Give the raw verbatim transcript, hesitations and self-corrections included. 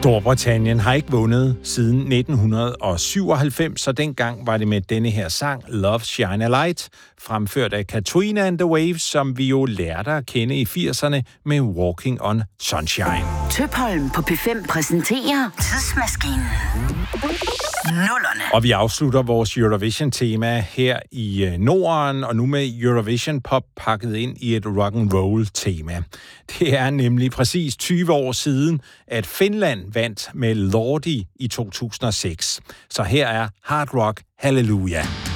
Storbritannien har ikke vundet siden nitten syvoghalvfems, så dengang var det med denne her sang, Love Shine a Light, fremført af Katrina and the Waves, som vi jo lærte at kende i firserne med Walking on Sunshine. Tøpholm på P fem præsenterer Tidsmaskinen. Nullerne. Og vi afslutter vores Eurovision-tema her i Norden, og nu med Eurovision Pop pakket ind i et rock'n'roll-tema. Det er nemlig præcis tyve år siden, at Finland vandt med Lordi i to tusind og seks. Så her er Hard Rock Hallelujah.